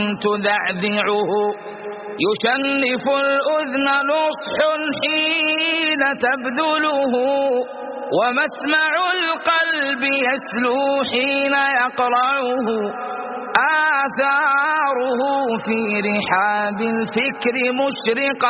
تذعذعه، يشنف الأذن نصح حين تبذله، ومسمع القلب يسلو حين يقرعه، آثاره في رحاب الفكر مشرقة.